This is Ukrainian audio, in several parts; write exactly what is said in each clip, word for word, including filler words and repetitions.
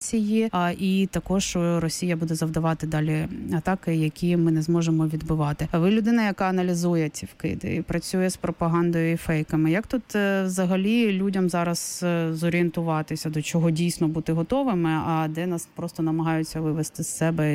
агресії, а і також що Росія буде завдавати далі атаки, які ми не зможемо відбивати. А ви людина, яка аналізує ці вкиди і працює з пропагандою і фейками. Як тут взагалі людям зараз зорієнтуватися, до чого дійсно бути готовими, а де нас просто намагаються вивести з себе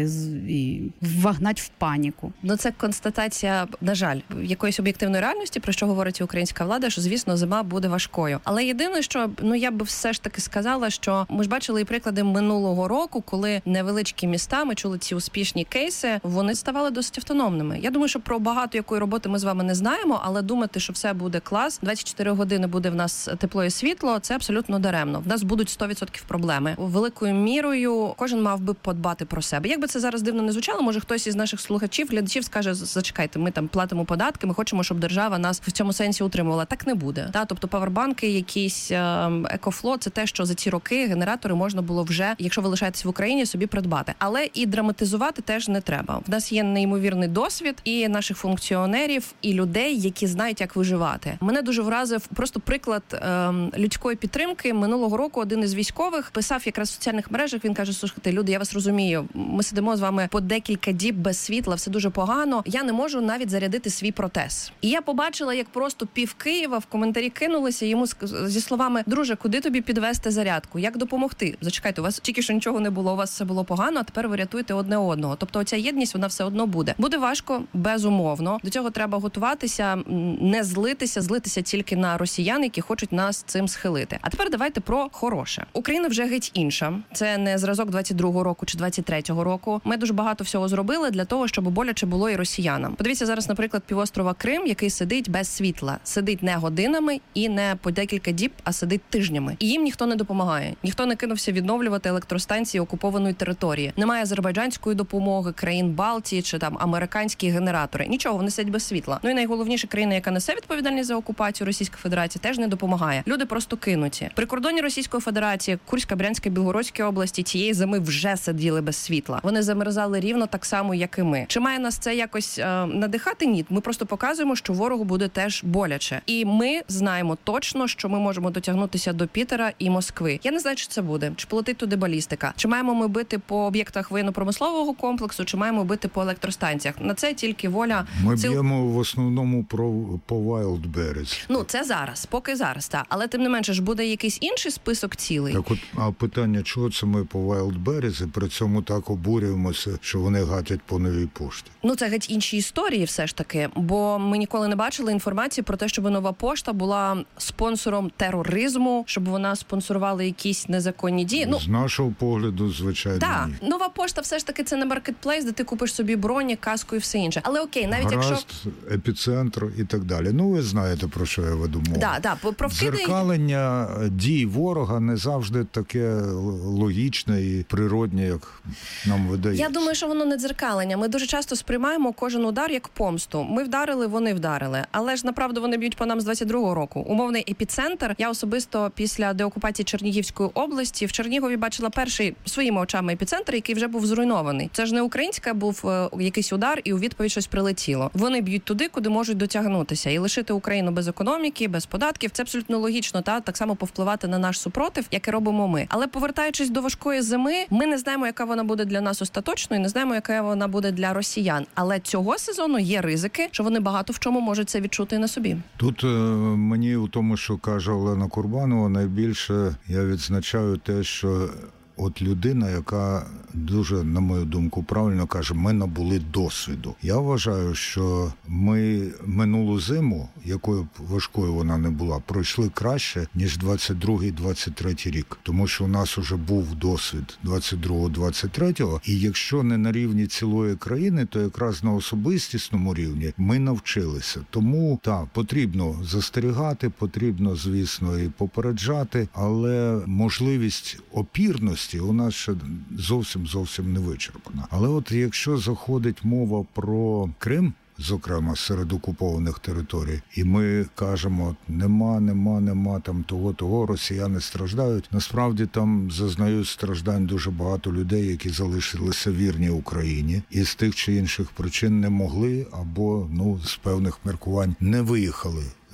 і вагнати в паніку? Ну, це констатація, на жаль, якоїсь об'єктивної реальності, про що говорить українська влада, що, звісно, зима буде важкою. Але єдине, що, ну, я би все ж таки сказала, що ми ж бачили і приклади минулого року, коли невеличкі міста, ми чули ці успішні кейси, вони ставали досить автономними. Я думаю, що про багато якої роботи ми з вами не знаємо, але думати, що все буде клас, двадцять чотири години буде в нас тепло і світло, це абсолютно даремно. В нас будуть сто відсотків проблеми. Великою мірою кожен мав би подбати про себе. Як би це зараз дивно не звучало, може хтось із наших слухачів, глядачів скаже, зачекайте, ми там платимо податки, ми хочемо, щоб держава нас в цьому сенсі утримувала. Так не буде. Та? Тобто павербанки, якісь екофло, це те, що за ці роки генератори можна було вже, якщо ви лишаєтесь в Україні, собі придбати. Але і драматизувати теж не треба. В нас є неймовірний досвід і наших функціонерів, і людей, які знають, як виживати. Мене дуже вразив просто приклад ем, людської підтримки. Минулого року один із військових писав якраз в соціальних мережах, він каже, слухайте, люди, я вас розумію, ми сидимо з вами по декілька діб без світла, все дуже погано, я не можу навіть зарядити свій протез. І я побачила, як просто пів Києва в коментарі кинулися йому зі словами: друже, куди тобі підвести зарядку? Як допомогти? Зачекайте, у вас тільки що нічого не було, у вас все було погано, а тепер ви рятуєте одне одного. Тобто оця єдність, вона все одно буде. Буде важко, безумовно. До цього треба готуватися, не злитися, злитися тільки на росіян, які хочуть нас цим схилити. А тепер давайте про хороше. Україна вже геть інша. Це не зразок двадцять другого року чи двадцять третього року. Ми дуже багато всього зробили для того, щоб боляче було і росіянам. Подивіться зараз, наприклад, півострова Крим, який сидить без світла. Сидить не годинами і не по декілька діб, а сидить тижнями. І їм ніхто не допомагає. Ніхто не кинувся відновлювати електростанції окупованої території. Немає азербайджанської допомоги, країн Балтії чи там американські генератори. Нічого, вони сидять без світла. Ну і найголовніша країна, яка несе відповідальність за окупацію, Російська Федерація, теж не допомагає. Люди просто кинуті. При кордоні Російської Федерації, Курська, Брянська, Білгородська області цієї зими вже сиділи без світла. Вони замерзали рівно так само, як і ми. Чи має нас це якось е, надихати? Ні. Ми просто показуємо, що ворогу буде теж боляче. І ми знаємо точно, що ми можемо дотягнутися до Пітера і Москви. Я не знаю, чи це буде. Чи полетить туди балістика. Чи маємо ми бити по об'єктах воєнно-промислового комплексу, чи маємо бити по електростанціях. На це тільки воля... Ми ціл... б'ємо в основному про, по Wildberries. Ну, це зараз, поки зараз, так. Але тим не менше ж буде якийсь інший список цілей. Так от, а питання, чого це ми по Wildberries і при цьому так обурюємося, що вони гатять по новій пошті? Ну, це геть інші історії все ж таки, бо ми ніколи не бачили інформації про те, щоб нова пошта була спонсором тероризму, щоб вона спонсорувала якісь незаконні дії. Ну, з нашого погляду, звичайно, так, ні. Нова пошта все ж таки це не маркетплейс, де ти купиш собі броні, каску і все інше. Але окей, навіть Гаразд, якщо... епіцентр і так далі. Ну, ви знаєте, про що я веду мову. Да, да, про вкиди... Дзеркалення дій ворога не завжди таке логічне і природне, як нам видається. Я думаю, що воно не дзеркалення. Ми дуже часто сприймаємо кожен удар як помсту. Ми вдарили, вони вдарили. Але ж, направду, вони б'ють по нам з двадцять другого року. Умовний епіцентр. Я особисто після деокупації Чернігівської області в Чернігові бачила перший своїми очами епіцентр, який вже був зруйнований. Це ж не українська був е, якийсь удар, і у відповідь щось прилетіло. Вони б'ють туди, куди можуть дотягнутися. І лишити Україну без економіки, без податків. Це абсолютно логічно, та так само повпливати на наш супротив, як і робимо ми. Але повертаючись до важкої зими, ми не знаємо, яка вона буде для нас остаточно, і не знаємо, яка вона буде для росіян. Але цього сезону є ризики, що вони багато в чому можуть це відчути на собі. Тут е, мені у тому, що каже Олена Курбанова, найбільше я відзначаю те, що от людина, яка дуже, на мою думку, правильно каже, ми набули досвіду. Я вважаю, що ми минулу зиму, якою б важкою вона не була, пройшли краще, ніж двадцять другий - двадцять третій рік. Тому що у нас уже був досвід двадцять другого - двадцять третього, і якщо не на рівні цілої країни, то якраз на особистісному рівні ми навчилися. Тому, так, потрібно застерігати, потрібно, звісно, і попереджати, але можливість опірності у нас ще зовсім зовсім не вичерпана. Але от якщо заходить мова про Крим, зокрема серед окупованих територій, і ми кажемо, нема, нема, нема там того, того, росіяни страждають. Насправді там зазнають страждань дуже багато людей, які залишилися вірні Україні і з тих чи інших причин не могли або, ну, з певних міркувань не виїхали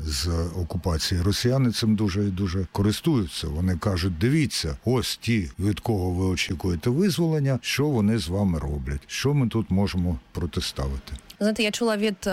з окупації. Росіяни цим дуже і дуже користуються. Вони кажуть, дивіться, ось ті, від кого ви очікуєте визволення, що вони з вами роблять, що ми тут можемо протиставити. Знаєте, я чула від...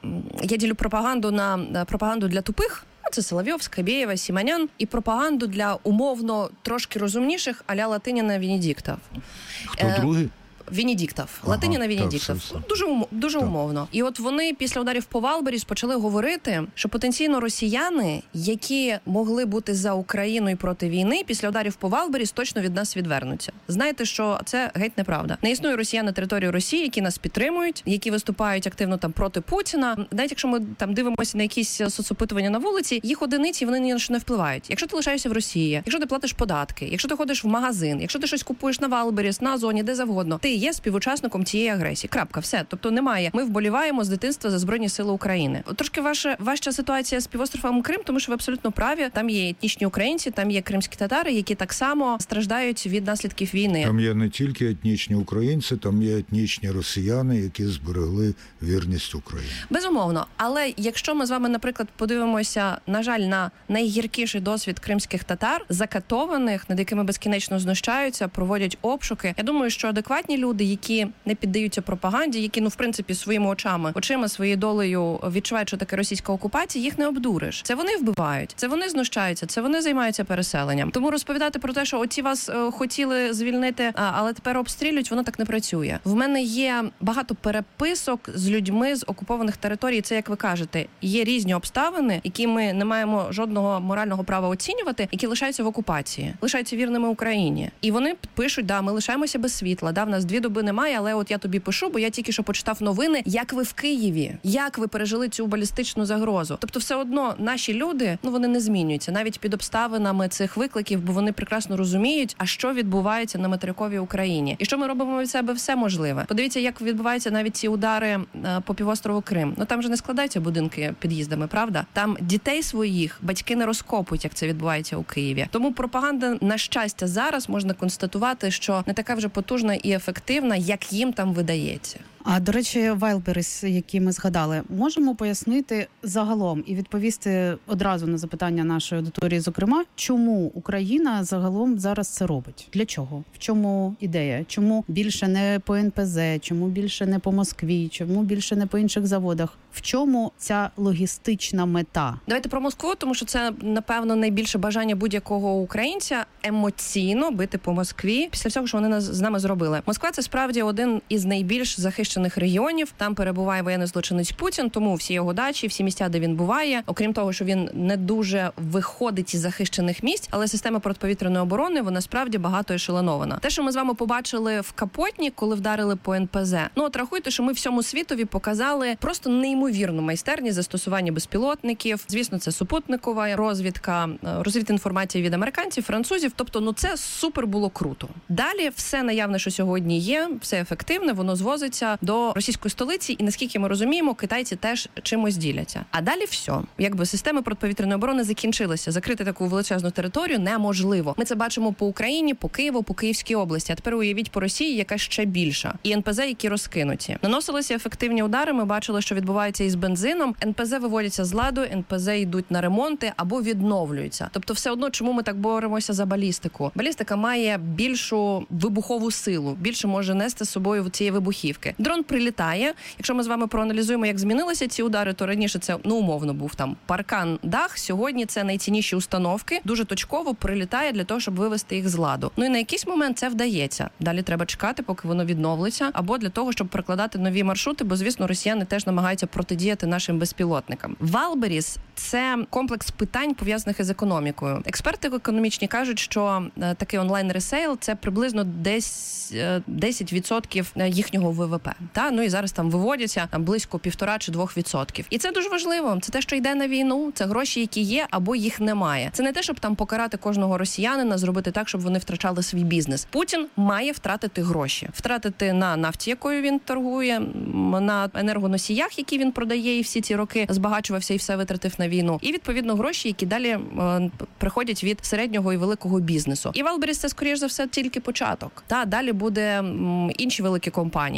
Я ділю пропаганду на пропаганду для тупих. Це Соловйов, Скабєєва, Сіманян. І пропаганду для умовно трошки розумніших а-ля Латиніна, Венедіктов. Хто е... другий? Венедіктов. Ага, Латиніна Венедіктов. Так, все, все. Дуже, ум, дуже умовно. І от вони після ударів по Валберіс почали говорити, що потенційно росіяни, які могли бути за Україну і проти війни, після ударів по Валберіс точно від нас відвернуться. Знаєте, що це геть неправда. Не існує росіян на території Росії, які нас підтримують, які виступають активно там проти Путіна. Навіть якщо ми там дивимося на якісь соцопитування на вулиці, їх одиниці, вони ні на що не впливають. Якщо ти лишаєшся в Росії, якщо ти платиш податки, якщо ти ходиш в магазин, якщо ти щось купуєш на Валберіс, на Озоні, де завгодно, ти є співучасником цієї агресії. Крапка, все. Тобто немає. Ми вболіваємо з дитинства за Збройні Сили України. Трошки ваша важча ситуація з півостровом Крим, тому що ви абсолютно праві. Там є етнічні українці, там є кримські татари, які так само страждають від наслідків війни. Там є не тільки етнічні українці, там є етнічні росіяни, які зберегли вірність Україні. Безумовно. Але якщо ми з вами, наприклад, подивимося, на жаль, на найгіркіший досвід кримських татар, закатованих, над якими безкінечно знущаються, проводять обшуки, я думаю, що адекватні люди, які не піддаються пропаганді, які, ну, в принципі, своїми очами, очима, своєю долею відчувають, що таке російська окупація, їх не обдуриш. Це вони вбивають, це вони знущаються, це вони займаються переселенням. Тому розповідати про те, що оці вас е, хотіли звільнити, а, але тепер обстрілюють, воно так не працює. В мене є багато переписок з людьми з окупованих територій. Це, як ви кажете, є різні обставини, які ми не маємо жодного морального права оцінювати, які лишаються в окупації, лишаються вірними Україні. І вони пишуть, да, ми лишаємося без світла, да, в нас дві доби немає, але от я тобі пишу, бо я тільки що почитав новини, як ви в Києві, як ви пережили цю балістичну загрозу. Тобто все одно наші люди, ну, вони не змінюються, навіть під обставинами цих викликів, бо вони прекрасно розуміють, а що відбувається на материковій Україні. І що ми робимо від себе все можливе. Подивіться, як відбуваються навіть ці удари по півострову Крим. Ну там же не складаються будинки під'їздами, правда? Там дітей своїх батьки не розкопують, як це відбувається у Києві. Тому пропаганда, на щастя, зараз можна констатувати, що не така вже потужна і ефективна, як їм там видається. А, до речі, Вайлберіс, які ми згадали, можемо пояснити загалом і відповісти одразу на запитання нашої аудиторії, зокрема, чому Україна загалом зараз це робить? Для чого? В чому ідея? Чому більше не по ен пе зет? Чому більше не по Москві? Чому більше не по інших заводах? В чому ця логістична мета? Давайте про Москву, тому що це, напевно, найбільше бажання будь-якого українця емоційно бити по Москві після всього, що вони нас, з нами зробили. Москва – це справді один із найбільш захищених регіонів. Там перебуває воєнний злочинець Путін, тому всі його дачі, всі місця, де він буває, окрім того, що він не дуже виходить із захищених місць, але система протиповітряної оборони, вона справді багато ешелонована. Те, що ми з вами побачили в Капотні, коли вдарили по ен пе зет, ну от рахуйте, що ми всьому світові показали просто неймовірну майстерність застосування безпілотників. Звісно, це супутникова розвідка, розвідінформація від американців, французів. Тобто, ну це супер було круто. Далі все наявне, що сьогодні є, все ефективне, воно звозиться до російської столиці, і наскільки ми розуміємо, китайці теж чимось діляться. А далі все. Якби системи протиповітряної оборони закінчилися. Закрити таку величезну територію неможливо. Ми це бачимо по Україні, по Києву, по Київській області. А тепер уявіть по Росії, яка ще більша. І ен пе зет, які розкинуті. Наносилися ефективні удари, ми бачили, що відбувається із бензином. ен пе зет виводяться з ладу, ен пе зет йдуть на ремонти або відновлюються. Тобто все одно, чому ми так боремося за балістику? Балістика має більшу вибухову силу, більше може нести з собою цієї вибухівки. Дрон прилітає. Якщо ми з вами проаналізуємо, як змінилися ці удари, то раніше це, ну, умовно був там паркан, дах. Сьогодні це найцінніші установки. Дуже точково прилітає для того, щоб вивести їх з ладу. Ну і на якийсь момент це вдається. Далі треба чекати, поки воно відновлиться, або для того, щоб прокладати нові маршрути, бо, звісно, росіяни теж намагаються протидіяти нашим безпілотникам. Валберіс – це комплекс питань, пов'язаних із економікою. Експерти економічні кажуть, що е, такий онлайн-ресейл – це приблизно десять відсотків їхнього ве ве пе. Та? Ну і зараз там виводяться там, близько півтора чи двох відсотків. І це дуже важливо. Це те, що йде на війну, це гроші, які є, або їх немає. Це не те, щоб там покарати кожного росіянина, зробити так, щоб вони втрачали свій бізнес. Путін має втратити гроші. Втратити на нафті, якою він торгує, на енергоносіях, які він продає і всі ці роки збагачувався і все витратив на війну. І, відповідно, гроші, які далі е, приходять від середнього і великого бізнесу. І Валберіс – це, скоріш за все, тільки початок. Та, далі буде м, інші великі компанії. Отут якраз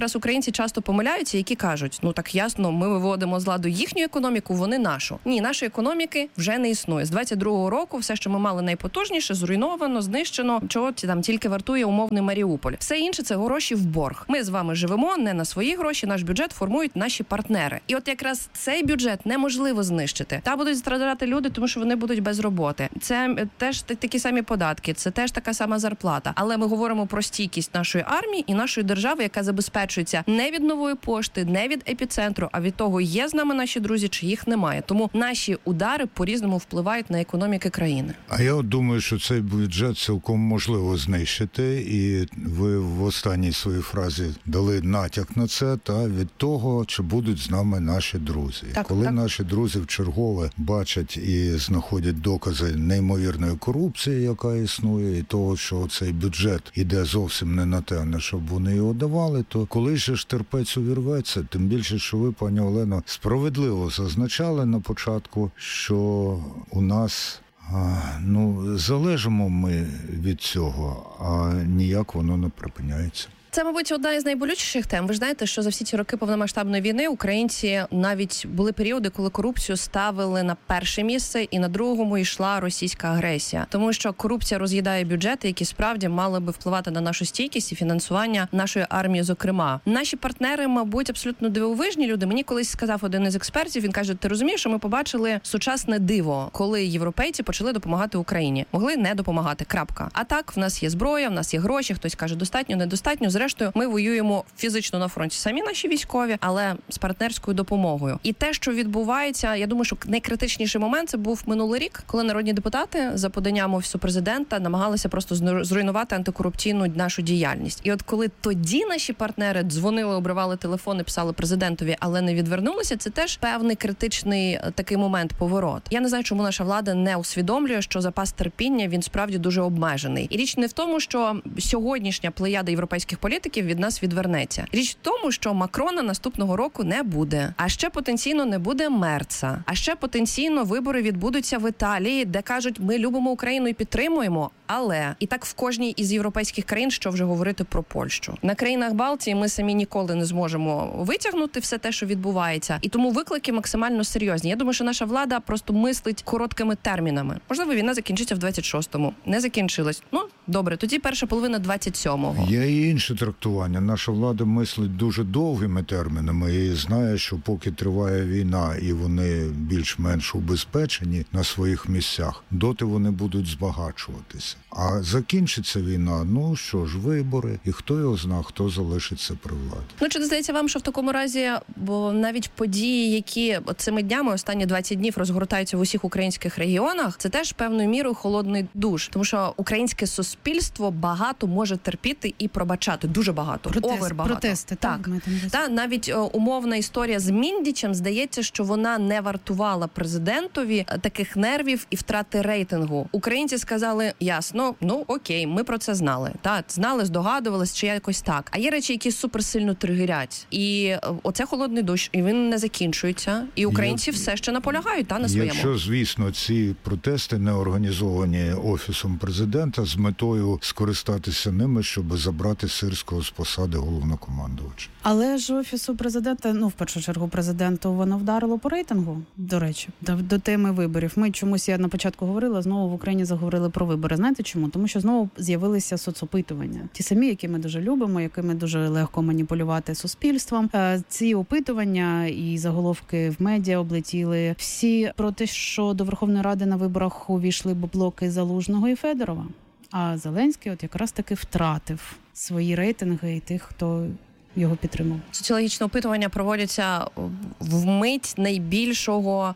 якраз українці часто помиляються, які кажуть, ну так ясно, ми виводимо з ладу їхню економіку, вони нашу. Ні, нашої економіки вже не існує. З двадцять другого року все, що ми мали найпотужніше, зруйновано, знищено, чого там тільки вартує умовний Маріуполь. Все інше – це гроші в борг. Ми з вами живемо не на свої гроші, наш бюджет формують наші партнери. І от якраз цей бюджет неможливо знищити. Та будуть страждати люди, тому що вони будуть без роботи. Це теж такі самі податки, це теж така сама зарплата. Але ми говоримо про стійкість нашої армії і нашої держави, яка забезпечується не від Нової пошти, не від епіцентру, а від того, є з нами наші друзі, чи їх немає. Тому наші удари по-різному впливають на економіки країни. А я от думаю, що цей бюджет цілком можливо знищити, і ви в останній своїй фразі дали натяк на це, та від того, чи будуть з нами наші друзі. Так, Коли так. наші друзі вчергове бачать і знаходять докази неймовірної корупції, яка існує, і того, що цей бюджет іде зовсім не на те, на щоб вони його давали, то коли же ж терпець увірветься, тим більше, що ви, пані Олено, справедливо зазначали на початку, що у нас а, ну, залежимо ми від цього, а ніяк воно не припиняється. Це, мабуть, одна із найболючіших тем. Ви ж знаєте, що за всі ці роки повномасштабної війни українці навіть були періоди, коли корупцію ставили на перше місце, і на другому йшла російська агресія. Тому що корупція роз'їдає бюджети, які справді мали би впливати на нашу стійкість і фінансування нашої армії, зокрема. Наші партнери, мабуть, абсолютно дивовижні люди. Мені колись сказав один із експертів, він каже, ти розумієш, що ми побачили сучасне диво, коли європейці почали допомагати Україні. Могли не допомагати, крапка. А так, в нас є зброя, в нас є гроші, хтось каже, достатньо, недостатньо. Зрештою, ми воюємо фізично на фронті самі наші військові, але з партнерською допомогою. І те, що відбувається, я думаю, що найкритичніший момент це був минулий рік, коли народні депутати за поданням Офісу президента намагалися просто зруйнувати антикорупційну нашу діяльність. І от коли тоді наші партнери дзвонили, обривали телефони, писали президентові, але не відвернулися, це теж певний критичний такий момент, поворот. Я не знаю, чому наша влада не усвідомлює, що запас терпіння, він справді дуже обмежений. І річ не в тому, що сьогоднішня плеяда європейських політиків від нас відвернеться. Річ в тому, що Макрона наступного року не буде. А ще потенційно не буде Мерца. А ще потенційно вибори відбудуться в Італії, де кажуть, ми любимо Україну і підтримуємо. Але і так в кожній із європейських країн, що вже говорити про Польщу. На країнах Балтії ми самі ніколи не зможемо витягнути все те, що відбувається. І тому виклики максимально серйозні. Я думаю, що наша влада просто мислить короткими термінами. Можливо, війна закінчиться в двадцять шостому. Не закінчилась. Ну, добре, тоді перша половина двадцять сьомого. Є і інше трактування. Наша влада мислить дуже довгими термінами і знає, що поки триває війна і вони більш-менш убезпечені на своїх місцях, доти вони будуть збагачуватися. А закінчиться війна, ну що ж, вибори, і хто його зна, хто залишиться при владі. Ну, чи не здається вам, що в такому разі, бо навіть події, які цими днями, останні двадцять днів розгортаються в усіх українських регіонах, це теж певною мірою холодний душ. Тому що українське суспільство багато може терпіти і пробачати. Дуже багато. Протест, Овер багато. Протести, так. так. Ми там Та, навіть о, умовна історія з Міндічем, здається, що вона не вартувала президентові таких нервів і втрати рейтингу. Українці сказали, ясно, ну окей, ми про це знали. Та, знали, здогадувались, чи якось так. А є речі, які суперсильно тригерять. І оце холодний душ, і він не закінчується. І українці Як... все ще наполягають та, на своєму. Якщо, звісно, ці протести не організовані Офісом президента з метою скористатися ними, щоб забрати Сирського з посади головнокомандувача. Але ж Офісу президента, ну, в першу чергу, президенту воно вдарило по рейтингу, до речі, до, до теми виборів. Ми чомусь, я на початку говорила, знову в Україні заговорили про вибори. Знаєте чому? Тому що знову з'явилися соцопитування. Ті самі, які ми дуже любимо, якими дуже легко маніпулювати суспільством. Ці опитування і заголовки в медіа облетіли всі про те, що до Верховної Ради на виборах увійшли блоки Залужного і Федорова. А Зеленський от якраз таки втратив свої рейтинги і тих, хто його підтримав. Соціологічне опитування проводяться в мить найбільшого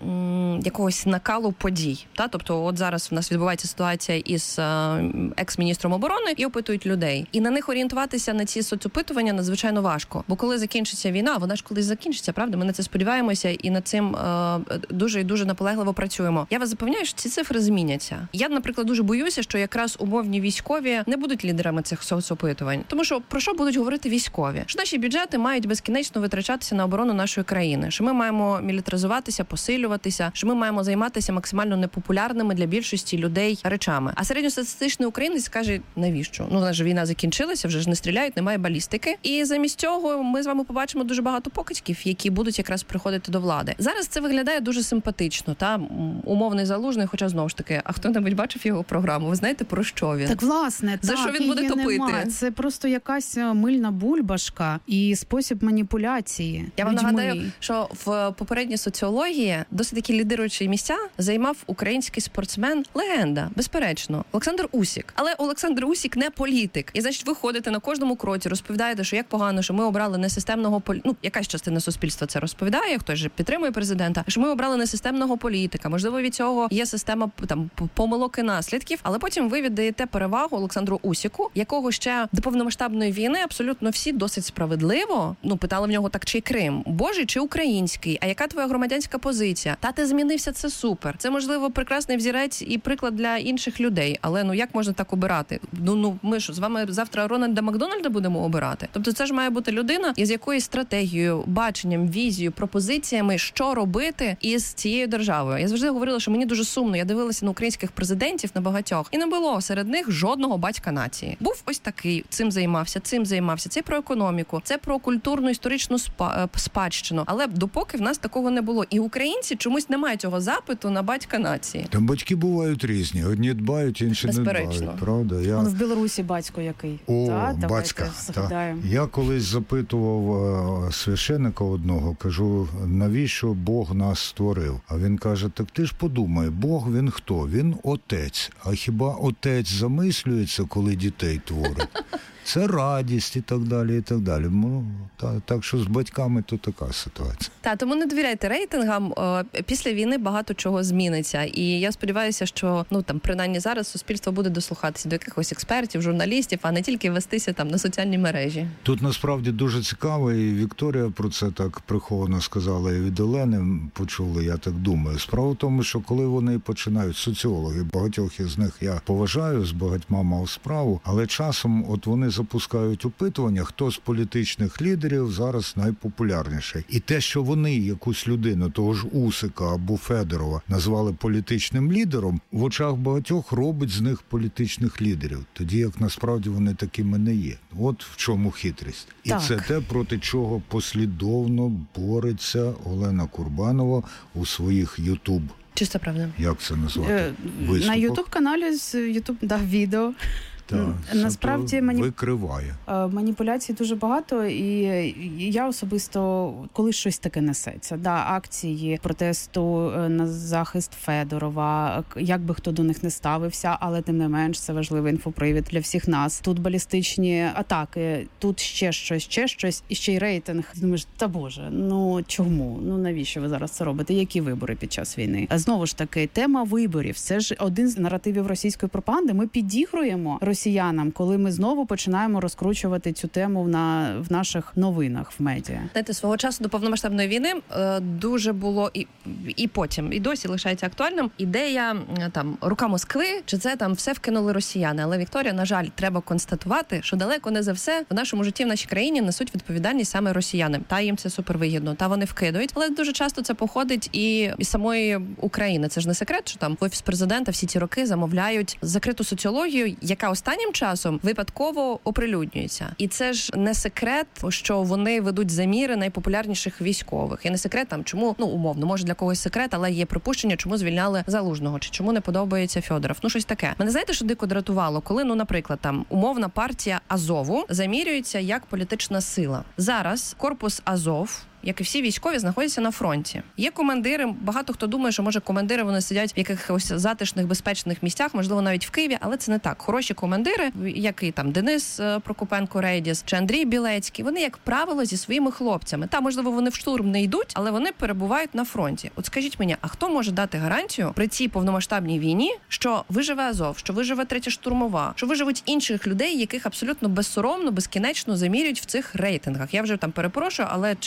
м, якогось накалу подій. Та? Тобто от зараз в нас відбувається ситуація із е, екс-міністром оборони і опитують людей. І на них орієнтуватися на ці соцопитування надзвичайно важко. Бо коли закінчиться війна, вона ж колись закінчиться, правда? Ми на це сподіваємося і над цим е, дуже і дуже наполегливо працюємо. Я вас запевняю, що ці цифри зміняться. Я, наприклад, дуже боюся, що якраз умовні військові не будуть лідерами цих соцопитувань. Тому що про що будуть говорити військові? важкові. Що наші бюджети мають безкінечно витрачатися на оборону нашої країни. Що ми маємо мілітаризуватися, посилюватися, що ми маємо займатися максимально непопулярними для більшості людей речами. А середньостатистичний українець скаже, навіщо? Ну, вона ж війна закінчилася, вже ж не стріляють, немає балістики. І замість цього ми з вами побачимо дуже багато покидьків, які будуть якраз приходити до влади. Зараз це виглядає дуже симпатично, та умовний Залужний, хоча знову ж таки, а хто-небудь бачив його програму? Ви знаєте, про що він? Так, власне, за так, що він буде топити? Нема. Це просто якась мильна бульбашка і спосіб маніпуляції. Я вам людьми. нагадаю, що в попередній соціології досить такі лідируючі місця займав український спортсмен, легенда, безперечно, Олександр Усік. Але Олександр Усік не політик. І, значить, ви ходите на кожному кроці, розповідаєте, що як погано, що ми обрали несистемного полі... Ну, якась частина суспільства це розповідає, хтось же підтримує президента, що ми обрали несистемного політика. Можливо, від цього є система там помилок і наслідків, але потім ви віддаєте перевагу Олександру Усіку, якого ще до повномасштабної війни абсолютно всі досить справедливо, ну, питали в нього так, чи Крим, Божий чи український, а яка твоя громадянська позиція? Та ти змінився, це супер. Це, можливо, прекрасний взірець і приклад для інших людей, але ну як можна так обирати? Ну, ну ми ж з вами завтра Рональда Макдональда будемо обирати. Тобто це ж має бути людина, із якоюсь стратегією, баченням, візією, пропозиціями, що робити із цією державою. Я завжди говорила, що мені дуже сумно. Я дивилася на українських президентів, на багатьох, і не було серед них жодного батька нації. Був ось такий, цим займався, цим займався. Це про економіку, це про культурну, історичну спа- спадщину. Але допоки в нас такого не було. І українці чомусь не мають цього запиту на батька нації. Там батьки бувають різні. Одні дбають, інші Безперечно. не дбають. Правда? Я... Он в Білорусі батько який. О, та, батька. Та. Я колись запитував священика одного, кажу, навіщо Бог нас створив? А він каже, так ти ж подумай, Бог він хто? Він отець. А хіба отець замислюється, коли дітей творить? Це радість і так далі, і так далі. Ну, та, так що з батьками то така ситуація. Так, тому не довіряйте рейтингам. Після війни багато чого зміниться. І я сподіваюся, що, ну, там, принаймні зараз суспільство буде дослухатися до якихось експертів, журналістів, а не тільки вестися там на соціальні мережі. Тут насправді дуже цікаво, і Вікторія про це так приховано сказала, і від Олени почули, я так думаю. Справа в тому, що коли вони починають, соціологи, багатьох із них я поважаю, з багатьма мав справу, але часом от вони запускають опитування, хто з політичних лідерів зараз найпопулярніший. І те, що вони якусь людину, того ж Усика або Федорова, назвали політичним лідером, в очах багатьох робить з них політичних лідерів. Тоді як насправді вони такими не є. От в чому хитрість. І так. Це те, проти чого послідовно бореться Олена Курбанова у своїх Ютуб. Чисто правда. Як це назвати? Е, Виступах? на Ютуб-каналі з Ютуб, да, відео. Так, насправді мані... викриває. Маніпуляцій дуже багато, і я особисто, коли щось таке несеться, да, акції протесту на захист Федорова, як би хто до них не ставився, але тим не менш це важливий інфопривід для всіх нас. Тут балістичні атаки, тут ще щось, ще щось, і ще й рейтинг. Думаєш, та боже, ну чому? Ну навіщо ви зараз це робите? Які вибори під час війни? А знову ж таки, тема виборів. Це ж один з наративів російської пропаганди. Ми підігруємо росіянам, коли ми знову починаємо розкручувати цю тему в, на, в наших новинах, в медіа. Знаєте, свого часу до повномасштабної війни е, дуже було і, і потім, і досі лишається актуальним ідея там рука Москви, чи це там все вкинули росіяни. Але, Вікторія, на жаль, треба констатувати, що далеко не за все в нашому житті, в нашій країні несуть відповідальність саме росіяни. Та їм це супервигідно, та вони вкидують. Але дуже часто це походить і із самої України. Це ж не секрет, що там Офіс президента всі ці роки замовляють закриту соціологію, яка останнім часом випадково оприлюднюється. І це ж не секрет, що вони ведуть заміри найпопулярніших військових. І не секрет там, чому, ну, умовно, може для когось секрет, але є припущення, чому звільняли Залужного, чи чому не подобається Федоров. Ну, щось таке. Мене, знаєте, що дико дратувало? Коли, ну, наприклад, там умовна партія Азову замірюється як політична сила. Зараз корпус Азов, як і всі військові, знаходяться на фронті. Є командири, багато хто думає, що, може, командири, вони сидять в якихось затишних, безпечних місцях, можливо, навіть в Києві, але це не так. Хороші командири, як і там Денис Прокопенко-Рейдіс чи Андрій Білецький, вони, як правило, зі своїми хлопцями. Та, можливо, вони в штурм не йдуть, але вони перебувають на фронті. От скажіть мені, а хто може дати гарантію при цій повномасштабній війні, що виживе Азов, що виживе третя штурмова, що виживуть інших людей, яких абсолютно безсоромно, безкінечно замірюють в цих рейтингах? Я вже там перепрошую, але чи від когось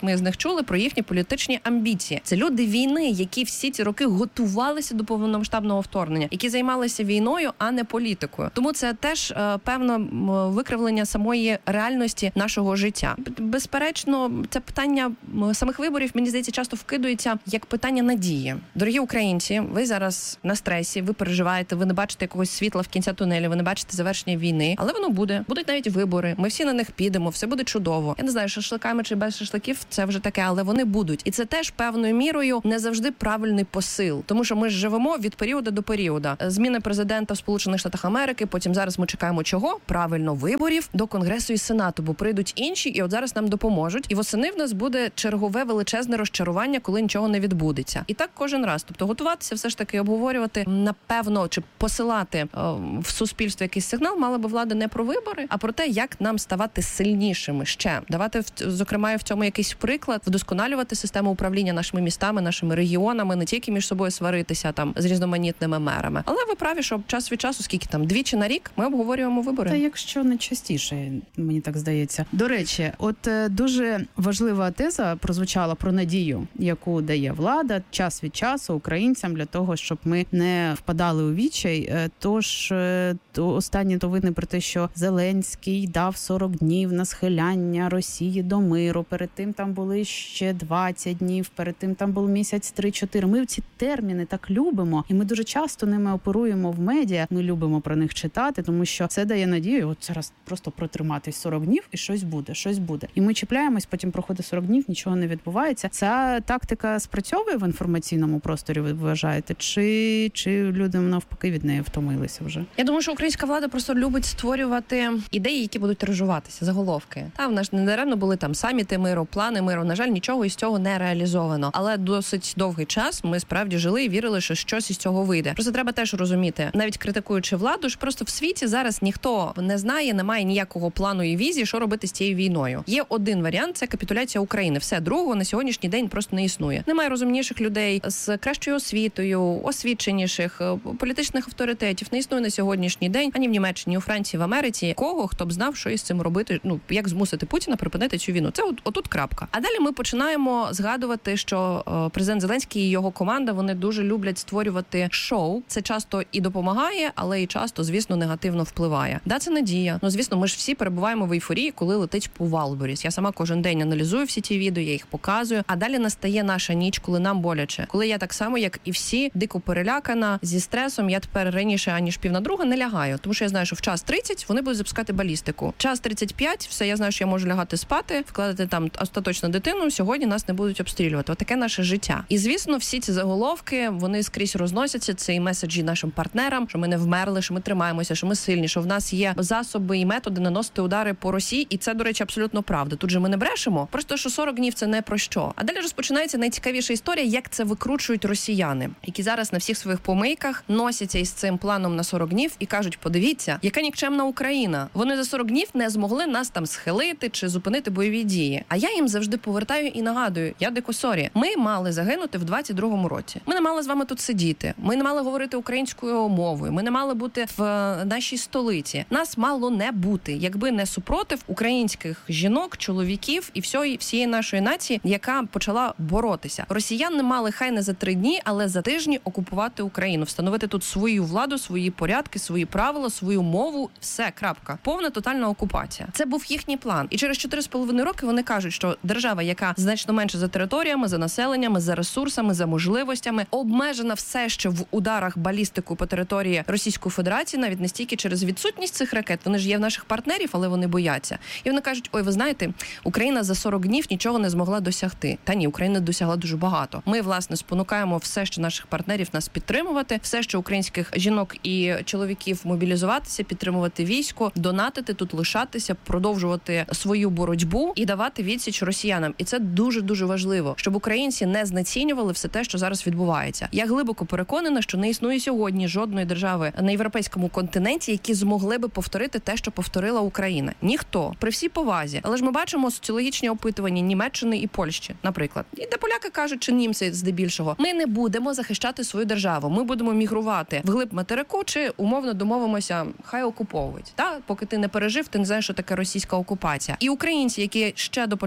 більшість ми з них чули про їхні політичні амбіції. Це люди війни, які всі ці роки готувалися до повномасштабного вторгнення, які займалися війною, а не політикою. Тому це теж е, певно викривлення самої реальності нашого життя. Безперечно, це питання самих виборів, мені здається, часто вкидується як питання надії. Дорогі українці, ви зараз на стресі, ви переживаєте, ви не бачите якогось світла в кінці тунелю, ви не бачите завершення війни, але воно буде. Будуть навіть вибори, ми всі на них підемо, все буде чудово. Я не знаю, шашликами чи без шашликів, це вже таке, але вони будуть. І це теж певною мірою не завжди правильний посил, тому що ми ж живемо від періоду до періоду. Зміни президента в Сполучених Штатах Америки, потім зараз ми чекаємо чого? Правильно, виборів до Конгресу і Сенату, бо прийдуть інші, і от зараз нам допоможуть. І восени в нас буде чергове величезне розчарування, коли нічого не відбудеться. І так кожен раз. Тобто готуватися, все ж таки обговорювати, напевно, чи посилати о, в суспільство якийсь сигнал, мала би влада не про вибори, а про те, як нам ставати сильнішими ще. Давати, зокрема, в цьому якийсь приклад, вдосконалювати систему управління нашими містами, нашими регіонами, не тільки між собою сваритися там з різноманітними мерами. Але ви праві, що час від часу, скільки там, двічі на рік, ми обговорюємо вибори. Та якщо не частіше, мені так здається. До речі, от е, дуже важлива теза прозвучала про надію, яку дає влада час від часу українцям для того, щоб ми не впадали у відчай. Е, тож е, то останні новини про те, що Зеленський дав сорок днів на схиляння Росії до миру. Перед тим там були ще двадцять днів, перед тим там був місяць три-чотири. Ми ці терміни так любимо, і ми дуже часто ними оперуємо в медіа. Ми любимо про них читати, тому що це дає надію. От зараз просто протриматись сорок днів і щось буде, щось буде. І ми чіпляємось, потім проходить сорок днів, нічого не відбувається. Ця тактика спрацьовує в інформаційному просторі, ви вважаєте? Чи, чи люди навпаки від неї втомилися вже? Я думаю, що українська влада просто любить створювати ідеї, які будуть тиражуватися, заголовки. Та в нас не даремно були там саміти миру, плани миру. На жаль, нічого із цього не реалізовано. Але досить довгий час ми справді жили і вірили, що щось із цього вийде. Просто треба теж розуміти, навіть критикуючи владу, ж просто в світі зараз ніхто не знає, немає ніякого плану і візії, що робити з цією війною. Є один варіант – це капітуляція України. Все, другого на сьогоднішній день просто не існує. Немає розумніших людей з кращою освітою, освіченіших, політичних авторитетів. Не існує на сьогоднішній день ані в Німеччині, ні у Франції, в Америці кого, хто б знав, що із цим робити, ну, як змусити Путіна припинити цю війну. Це от, отут крапка. А далі ми починаємо згадувати, що о, президент Зеленський і його команда, вони дуже люблять створювати шоу. Це часто і допомагає, але і часто, звісно, негативно впливає. Да, це надія. Ну, звісно, ми ж всі перебуваємо в ейфорії, коли летить по Валборіс. Я сама кожен день аналізую всі ті відео, я їх показую. А далі настає наша ніч, коли нам боляче. Коли я так само, як і всі, дико перелякана, зі стресом, я тепер раніше, аніж пів на друга, не лягаю. Тому що я знаю, що в час тридцять вони будуть запускати балістику. Час тридцять п'ять, все, я знаю, що я можу лягати спати, вкладати там остаточно дитину, сьогодні нас не будуть обстрілювати. Отаке наше життя. І, звісно, всі ці заголовки, вони скрізь розносяться, це і меседжі нашим партнерам, що ми не вмерли, що ми тримаємося, що ми сильні, що в нас є засоби і методи наносити удари по Росії. І це, до речі, абсолютно правда. Тут же ми не брешемо, просто що сорок днів це не про що. А далі розпочинається найцікавіша історія, як це викручують росіяни, які зараз на всіх своїх помийках носяться із цим планом на сорок днів і кажуть, подивіться, яка нікчемна Україна. Вони за сорок днів не змогли нас там схилити чи зупинити бойові дії. А я їм завжди повертаю і нагадую, я дико сорі. Ми мали загинути в двадцять другому році. Ми не мали з вами тут сидіти. Ми не мали говорити українською мовою. Ми не мали бути в нашій столиці. Нас мало не бути, якби не супротив українських жінок, чоловіків і всієї, всієї нашої нації, яка почала боротися. Росіяни мали хай не за три дні, але за тижні окупувати Україну, встановити тут свою владу, свої порядки, свої правила, свою мову. Все, крапка. Повна тотальна окупація. Це був їхній план. І через чотири з половиною роки вони кажуть, що держава, яка значно менше за територіями, за населеннями, за ресурсами, за можливостями, обмежена все ще в ударах балістику по території Російської Федерації, навіть не стільки через відсутність цих ракет. Вони ж є в наших партнерів, але вони бояться. І вони кажуть, ой, ви знаєте, Україна за сорок днів нічого не змогла досягти. Та ні, Україна досягла дуже багато. Ми, власне, спонукаємо все, що наших партнерів нас підтримувати, все, що українських жінок і чоловіків мобілізуватися, підтримувати військо, донатити тут, лишатися, продовжувати свою боротьбу і давати відсіч росіянам. І це дуже-дуже важливо, щоб українці не знецінювали все те, що зараз відбувається. Я глибоко переконана, що не існує сьогодні жодної держави на європейському континенті, які змогли би повторити те, що повторила Україна. Ніхто. При всій повазі. Але ж ми бачимо соціологічні опитування Німеччини і Польщі, наприклад. І де поляки кажуть, чи німці здебільшого, ми не будемо захищати свою державу. Ми будемо мігрувати вглиб материку, чи умовно домовимося, хай окуповують. Та? Поки ти не пережив, ти не знаєш, що таке російська окупація. І українці, які ще до початку повномасштабного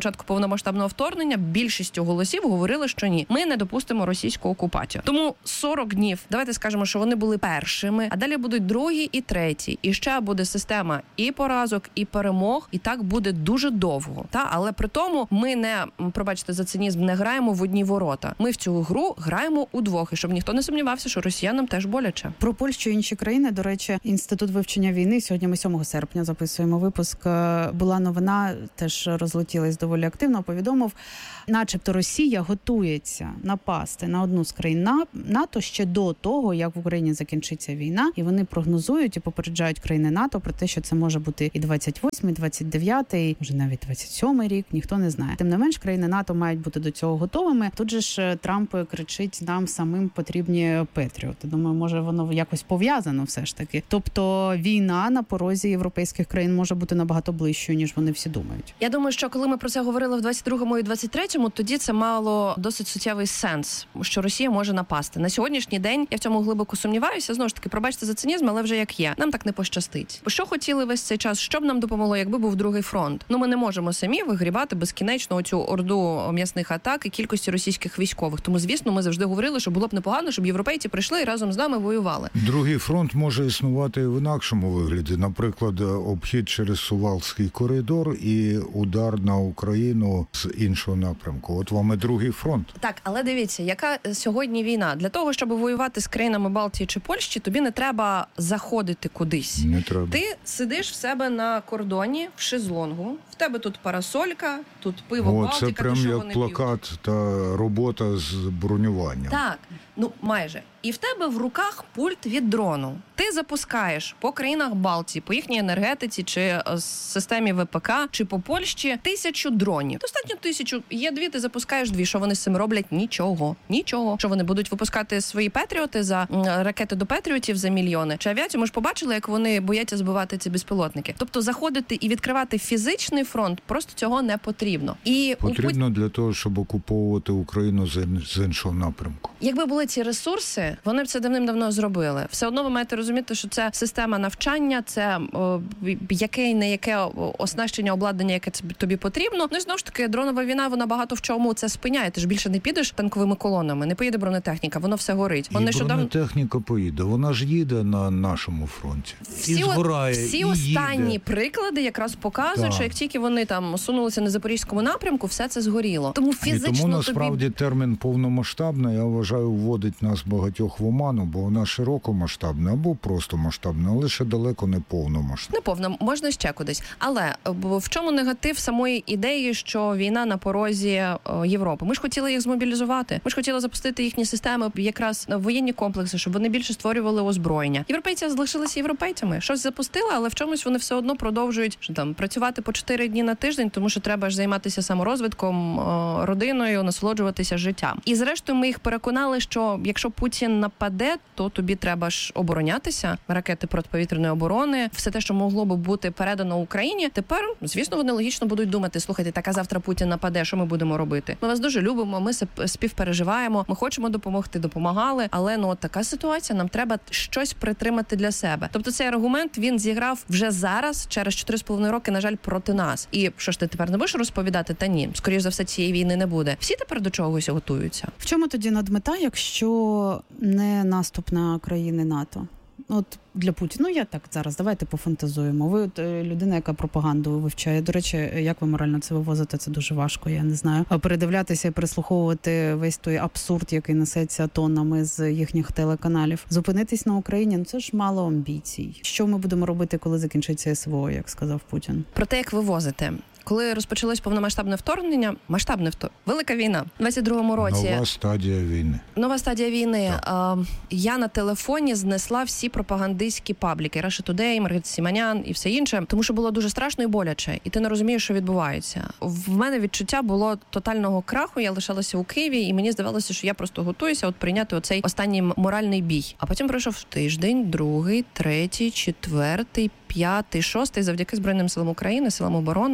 повномасштабного вторгнення більшістю голосів говорили, що ні, ми не допустимо російську окупацію. Тому сорок днів, давайте скажемо, що вони були першими, а далі будуть другі і треті. І ще буде система і поразок, і перемог, і так буде дуже довго. Та, але при тому ми не, пробачте за цинізм, не граємо в одні ворота. Ми в цю гру граємо удвох, і щоб ніхто не сумнівався, що росіянам теж боляче. Про Польщу і інші країни, до речі, Інститут вивчення війни, сьогодні ми сьомого серпня записуємо випуск, була новина, теж розлетілась доволі активно, повідомив, начебто Росія готується напасти на одну з країн НАТО ще до того, як в Україні закінчиться війна, і вони прогнозують і попереджають країни НАТО про те, що це може бути і двадцять восьмий, двадцять дев'ятий, може навіть двадцять сьомий рік, ніхто не знає. Тим не менш, країни НАТО мають бути до цього готовими. Тут же ж Трамп кричить, нам самим потрібні Петріоти. Думаю, може воно якось пов'язано все ж таки. Тобто війна на порозі європейських країн може бути набагато ближчою, ніж вони всі думають. Я думаю, що коли ми про це говорили в двадцять другому і двадцять третьому, тоді це мало досить суттєвий сенс, що Росія може напасти. На сьогоднішній день я в цьому глибоко сумніваюся. Знову ж таки, пробачте за цинізм, але вже як є. Нам так не пощастить. Що хотіли весь цей час? Що б нам допомогло, якби був другий фронт? Ну, ми не можемо самі вигрібати безкінечно оцю орду м'ясних атак і кількості російських військових. Тому, звісно, ми завжди говорили, що було б непогано, щоб європейці прийшли і разом з нами воювали. Другий фронт може існувати і в інакшому вигляді. Наприклад, обхід через Сувалський коридор і удар на Україну з іншого напрямку. От вам і другий фронт. Так, але дивіться, яка сьогодні війна. Для того, щоб воювати з країнами Балтії чи Польщі, тобі не треба заходити кудись. Не треба. Ти сидиш в себе на кордоні, в шезлонгу, в тебе тут парасолька, тут пиво О, Балтика, це прям то, що як вони плакат п'ють. та робота з бронюванням. Так, ну майже. І в тебе в руках пульт від дрону. Ти запускаєш по країнах Балтії, по їхній енергетиці, чи системі ВПК, чи по Польщі тисячу дронів. Достатньо тисячу. Є дві, ти запускаєш дві. Що вони з цим роблять? Нічого. Нічого. Що вони будуть випускати свої Петріоти за ракети до Петріотів за мільйони? Чи авіацію? Ми ж побачили, як вони бояться збивати ці безпілотники. Тобто заходити і відкривати фізичний фронт просто цього не потрібно. І потрібно у... для того, щоб окуповувати Україну з іншого напрямку. Якби були ці ресурси, вони б це давним-давно зробили. Все одно ви маєте розуміти, що це система навчання, це о, яке не яке оснащення, обладнання, яке тобі потрібно. Ну і знову ж таки, дронова війна, вона багато в чому це спиняє. Ти ж більше не підеш танковими колонами, не поїде бронетехніка, воно все горить. І нещодавно... бронетехніка поїде, вона ж їде на нашому фронті. Всі, і згорає, всі і останні їде. приклади якраз показують, так. що як тільки вони там сунулися на Запорізькому напрямку, все це згоріло. Тому фізично і тому насправді тобі... термін повномасштабна, я вважаю, вводить нас багатьох в оману, бо вона широкомасштабна або просто масштабна, але ще далеко не повномасштабна. Не повна, можна ще кудись. Але в чому негатив самої ідеї, що війна на порозі Європи? Ми ж хотіли їх змобілізувати. Ми ж хотіли запустити їхні системи, якраз воєнні комплекси, щоб вони більше створювали озброєння. Європейці залишилися європейцями. Щось запустили, але в чомусь вони все одно продовжують що там працювати по чотири дні на тиждень, тому що треба ж займатися саморозвитком, родиною, насолоджуватися життям. І зрештою ми їх переконали, що якщо Путін нападе, то тобі треба ж оборонятися, ракети протиповітряної оборони, все те, що могло би бути передано Україні. Тепер, звісно, вони логічно будуть думати, слухайте, так а завтра Путін нападе, що ми будемо робити? Ми вас дуже любимо, ми співпереживаємо, ми хочемо допомогти, допомагали, але ну от така ситуація, нам треба щось притримати для себе. Тобто цей аргумент, він зіграв вже зараз, через чотири з половиною роки, на жаль, проти нас. І що ж ти тепер не будеш розповідати? Та ні, скоріш за все, цієї війни не буде. Всі тепер до чогось готуються. В чому тоді надмета, якщо не наступ на країни НАТО? От для Путіна, ну я так зараз, давайте пофантазуємо. Ви от, людина, яка пропаганду вивчає. До речі, як ви морально це вивозите, це дуже важко, я не знаю. А передивлятися і переслуховувати весь той абсурд, який несеться тоннами з їхніх телеканалів. Зупинитись на Україні, ну це ж мало амбіцій. Що ми будемо робити, коли закінчиться СВО, як сказав Путін? Про те, як вивозити. Коли розпочалось повномасштабне вторгнення, масштабне вторгнення, велика війна, в двадцять другому році. Нова стадія війни. Нова стадія війни. А, я на телефоні знесла всі пропагандистські пабліки. Russia Today, Маргарита Сіманян і все інше. Тому що було дуже страшно і боляче. І ти не розумієш, що відбувається. В мене відчуття було тотального краху. Я лишалася у Києві, і мені здавалося, що я просто готуюся от прийняти оцей останній моральний бій. А потім пройшов тиждень, другий, третій, четвертий, п'ятий, шостий. Завдяки Збройним силам України, силам оборони, я все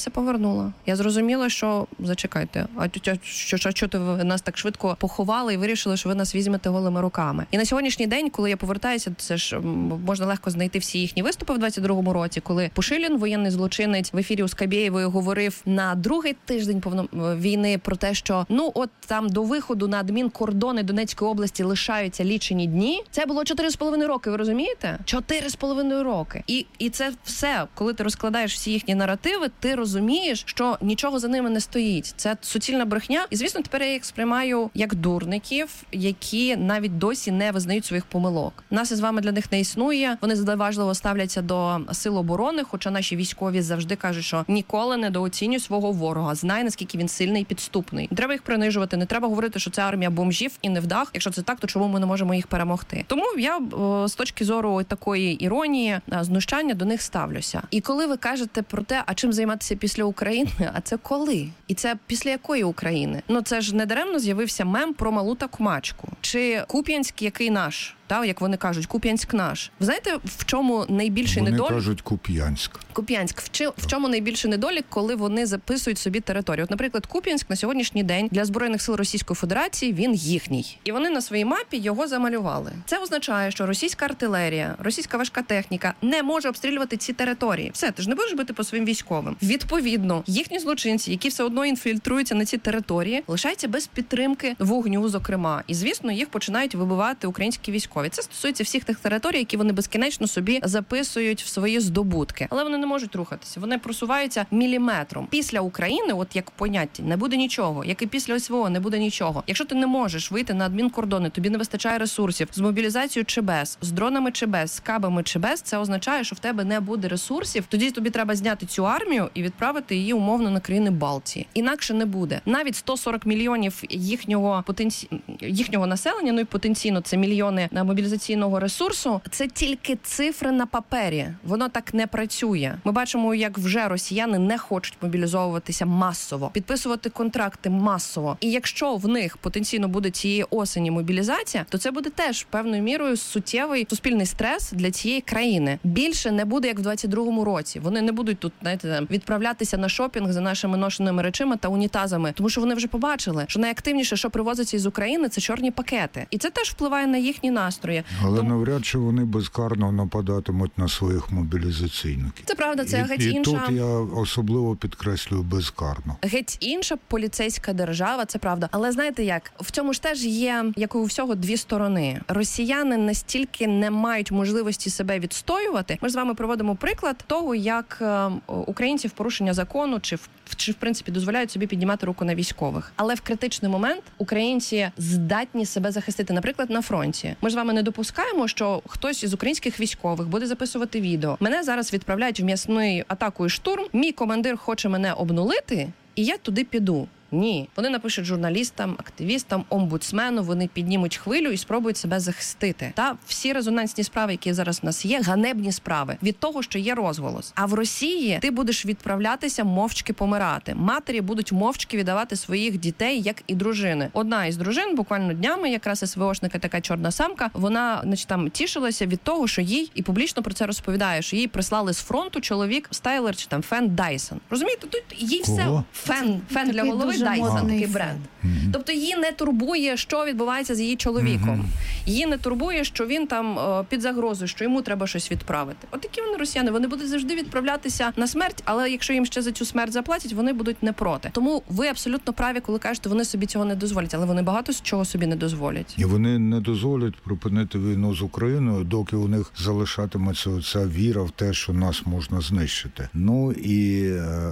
все повернула. Я зрозуміла, що, зачекайте, а що, що, що ти нас так швидко поховали і вирішили, що ви нас візьмете голими руками. І на сьогоднішній день, коли я повертаюся, це ж можна легко знайти всі їхні виступи в двадцять другому році, коли Пушилін, воєнний злочинець, в ефірі у Скабєєвої говорив на другий тиждень повно... війни про те, що ну от там до виходу на адмінкордони Донецької області лишаються лічені дні. Це було чотири з половиною роки, ви розумієте? Чотири з половиною роки. І, і це все, коли ти розкладаєш всі їхні наративи, ти розумієш, що нічого за ними не стоїть. Це суцільна брехня. І, звісно, тепер я їх сприймаю як дурників, які навіть досі не визнають своїх помилок. Нас із вами для них не існує. Вони зневажливо ставляться до сил оборони, хоча наші військові завжди кажуть, що ніколи не недооцінюй свого ворога, знай, наскільки він сильний і підступний. Не треба їх принижувати, не треба говорити, що це армія бомжів і невдах. Якщо це так, то чому ми не можемо їх перемогти? Тому я з точки зору такої іронії, знущання до них ставлюся. І коли ви кажете про те, а чим займатися після України, а це коли? І це після якої України? Ну це ж не даремно з'явився мем про малу та кумачку. Чи Куп'янськ, який наш? Та, як вони кажуть, Куп'янськ наш. Ви знаєте, в чому найбільший вони недолік? Вони кажуть Куп'янськ. Куп'янськ. В, чи, в чому найбільший недолік, коли вони записують собі територію? От, наприклад, Куп'янськ на сьогоднішній день для Збройних сил Російської Федерації, він їхній. І вони на своїй мапі його замалювали. Це означає, що російська артилерія, російська важка техніка не може обстрілювати ці території. Все, ти ж не будеш бити по своїм військовим. Відповідно, їхні злочинці, які все одно інфільтруються на ці території, лишаються без підтримки вогню, зокрема. І, звісно, їх починають вибивати українські військові. Це стосується всіх тих територій, які вони безкінечно собі записують в свої здобутки. Але вони не можуть рухатися. Вони просуваються міліметром. Після України, от як поняття, не буде нічого. Як і після СВО не буде нічого. Якщо ти не можеш вийти на адмінкордони, тобі не вистачає ресурсів, з мобілізацією чи без, з дронами чи без, з кабами чи без, це означає, що в тебе не буде ресурсів. Тоді тобі треба зняти цю армію і відправити її умовно на країни Балтії. Інакше не буде. Навіть сто сорок мільйонів їхнього потенці... їхнього населення, ну і потенційно це мільйони на мобілізаційного ресурсу, це тільки цифри на папері. Воно так не працює. Ми бачимо, як вже росіяни не хочуть мобілізовуватися масово, підписувати контракти масово. І якщо в них потенційно буде цієї осені мобілізація, то це буде теж певною мірою суттєвий суспільний стрес для цієї країни. Більше не буде, як в двадцять другому році. Вони не будуть тут, знаєте, відправлятися на шопінг за нашими ношеними речима та унітазами, тому що вони вже побачили, що найактивніше, що привозиться із України, це чорні пакети. І це теж впливає на їхні настрої. Але Тому... навряд чи вони безкарно нападатимуть на своїх мобілізаційників. Це правда, це і, геть і інша. І тут я особливо підкреслюю безкарно. Геть інша поліцейська держава, це правда. Але знаєте як? В цьому ж теж є, як і у всього, дві сторони. Росіяни настільки не мають можливості себе відстоювати. Ми ж з вами проводимо приклад того, як е, українці в порушення закону чи в чи в принципі дозволяють собі піднімати руку на військових. Але в критичний момент українці здатні себе захистити, наприклад, на фронті. Ми ж з вами не допускаємо, що хтось із українських військових буде записувати відео. Мене зараз відправляють в м'ясний атаку і штурм. Мій командир хоче мене обнулити, і я туди піду. Ні. Вони напишуть журналістам, активістам, омбудсмену, вони піднімуть хвилю і спробують себе захистити. Та всі резонансні справи, які зараз в нас є, ганебні справи від того, що є розголос. А в Росії ти будеш відправлятися мовчки помирати. Матері будуть мовчки віддавати своїх дітей, як і дружини. Одна із дружин буквально днями, якраз СВОшника, така чорна самка, вона, значить, там тішилася від того, що їй, і публічно про це розповідає, що їй прислали з фронту чоловік Стайлер чи там Фен Дайсон. Розумієте, тут їй все Кого? фен, фен для голови. Дайсон, такий бренд. Mm-hmm. Тобто її не турбує, що відбувається з її чоловіком. Mm-hmm. Її не турбує, що він там о, під загрозою, що йому треба щось відправити. От такі вони росіяни, вони будуть завжди відправлятися на смерть, але якщо їм ще за цю смерть заплатять, вони будуть не проти. Тому ви абсолютно праві, коли кажете, вони собі цього не дозволять, але вони багато з чого собі не дозволять. І вони не дозволять припинити війну з Україною, доки у них залишатиметься ця віра в те, що нас можна знищити. Ну і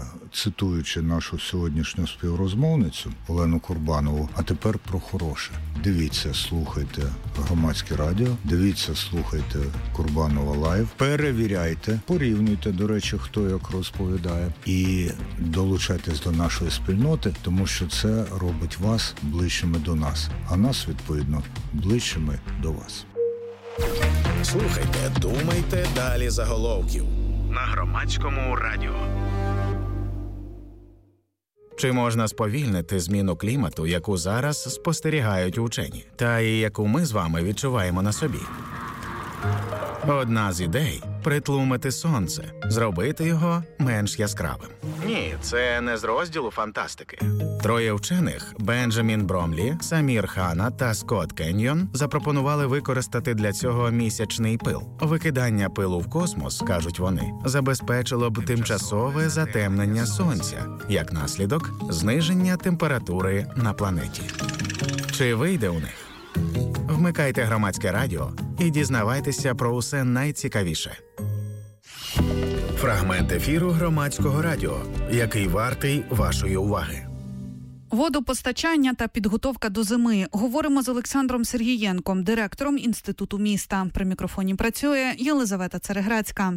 цитуючи нашу сьогоднішню співрозмову, мовницю Олену Курбанову, а тепер про хороше. Дивіться, слухайте Громадське радіо, дивіться, слухайте Курбанова Лайв, перевіряйте, порівнюйте, до речі, хто як розповідає, і долучайтесь до нашої спільноти, тому що це робить вас ближчими до нас, а нас, відповідно, ближчими до вас. Слухайте, думайте далі заголовків на Громадському радіо. Чи можна сповільнити зміну клімату, яку зараз спостерігають учені, та і яку ми з вами відчуваємо на собі? Одна з ідей – притлумити сонце, зробити його менш яскравим. Ні, це не з розділу фантастики. Троє вчених – Бенджамін Бромлі, Самір Хана та Скотт Кеньйон – запропонували використати для цього місячний пил. Викидання пилу в космос, кажуть вони, забезпечило б тимчасове затемнення сонця, як наслідок – зниження температури на планеті. Чи вийде у них? Вмикайте Громадське радіо і дізнавайтеся про усе найцікавіше. Фрагмент ефіру Громадського радіо, який вартий вашої уваги. Водопостачання та підготовка до зими. Говоримо з Олександром Сергієнком, директором Інституту міста. При мікрофоні працює Єлизавета Цереграцька.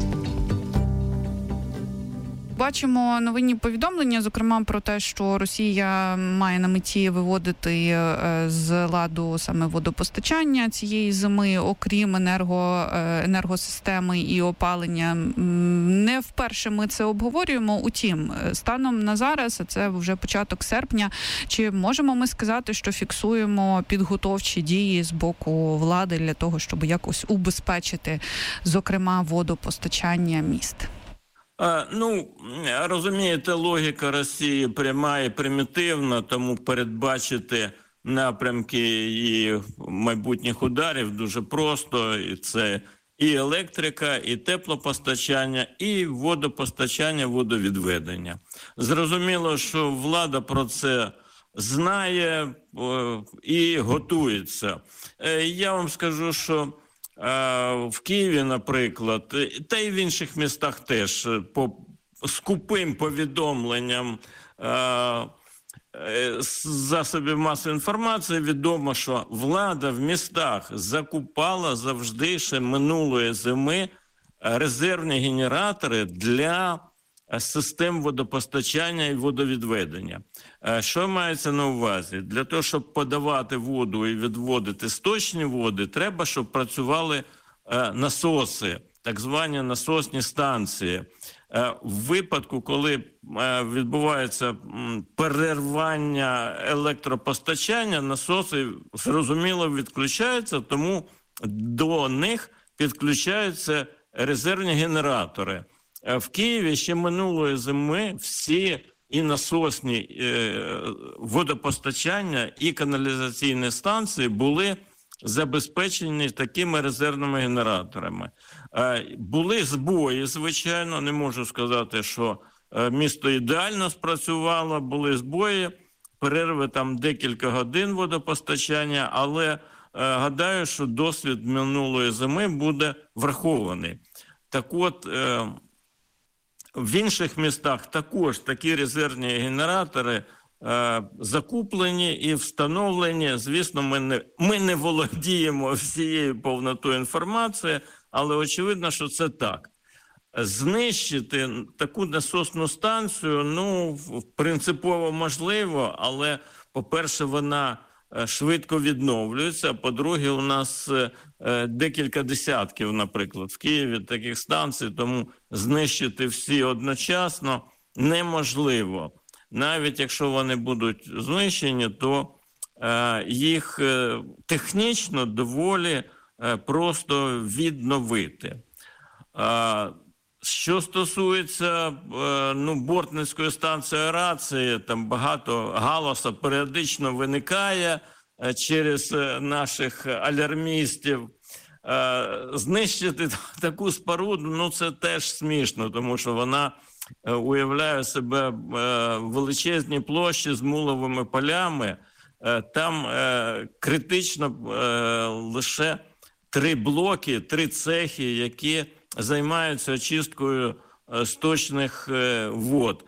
Бачимо новинні повідомлення, зокрема про те, що Росія має на меті виводити з ладу саме водопостачання цієї зими, окрім енерго, енергосистеми і опалення. Не вперше ми це обговорюємо. Утім, станом на зараз, а це вже початок серпня, чи можемо ми сказати, що фіксуємо підготовчі дії з боку влади для того, щоб якось убезпечити, зокрема, водопостачання міст? Ну, розумієте, логіка Росії пряма і примітивна, тому передбачити напрямки її майбутніх ударів дуже просто. І це і електрика, і теплопостачання, і водопостачання, водовідведення. Зрозуміло, що влада про це знає і готується. Я вам скажу, що в Києві, наприклад, та й в інших містах теж, по скупим повідомленням засобів масової інформації відомо, що влада в містах закупала завжди ще минулої зими резервні генератори для систем водопостачання і водовідведення. Що мається на увазі? Для того, щоб подавати воду і відводити сточні води, треба, щоб працювали насоси, так звані насосні станції. В випадку, коли відбувається перервання електропостачання, насоси, зрозуміло, відключаються, тому до них підключаються резервні генератори. В Києві ще минулої зими всі і насосні е, водопостачання, і каналізаційні станції були забезпечені такими резервними генераторами. Е, були збої, звичайно, не можу сказати, що е, місто ідеально спрацювало, були збої, перерви там декілька годин водопостачання, але е, гадаю, що досвід минулої зими буде врахований. Так от, е, в інших містах також такі резервні генератори е, закуплені і встановлені. Звісно, ми не, ми не володіємо всією повнотою інформації, але очевидно, що це так. Знищити таку насосну станцію, ну, принципово можливо, але, по-перше, вона швидко відновлюється, а по-друге, у нас декілька десятків, наприклад, в Києві таких станцій, тому знищити всі одночасно неможливо. Навіть якщо вони будуть знищені, то е, їх е, технічно доволі е, просто відновити. Е, що стосується е, ну, Бортницької станції аерації, там багато галасу періодично виникає е, через е, наших алярмістів. Е, знищити таку споруду, ну це теж смішно, тому що вона е, уявляє себе е, величезні площі з муловими полями. Е, там е, критично е, лише три блоки, три цехи, які займаються очисткою сточних вод.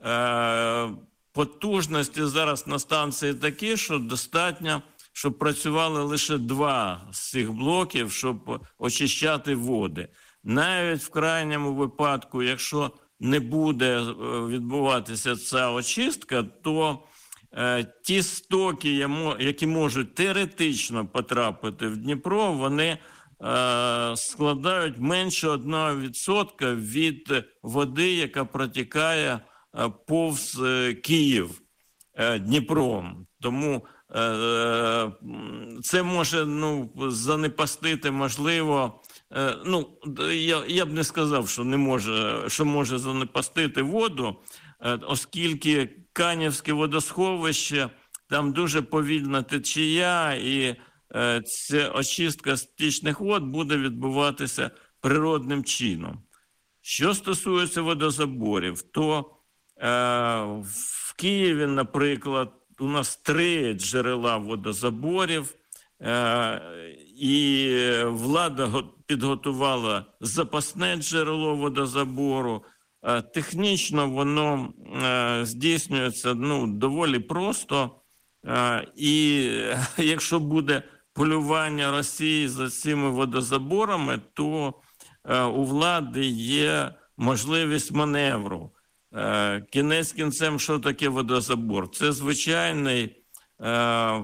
Потужності зараз на станції такі, що достатньо, щоб працювали лише два з цих блоків, щоб очищати води. Навіть в крайньому випадку, якщо не буде відбуватися ця очистка, то ті стоки, які можуть теоретично потрапити в Дніпро, вони складають менше одного відсотка від води, яка протікає повз Київ Дніпром. Тому це може ну, занепастити, можливо, ну, я, я б не сказав, що не може, що може занепастити воду, оскільки Канівське водосховище, там дуже повільна течія, і ця очистка стічних вод буде відбуватися природним чином. Що стосується водозаборів, то е, в Києві, наприклад, у нас три джерела водозаборів, е, і влада підготувала запасне джерело водозабору. Е, технічно воно е, здійснюється ну, доволі просто, е, і якщо буде полювання Росії за цими водозаборами, то у влади є можливість маневру. Кінець кінцем, що таке водозабор? Це звичайний е,